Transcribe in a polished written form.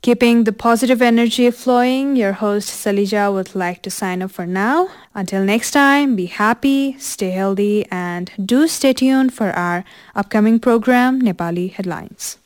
Keeping the positive energy flowing, your host Salija would like to sign off for now. Until next time, be happy, stay healthy, and do stay tuned for our upcoming program, Nepali Headlines.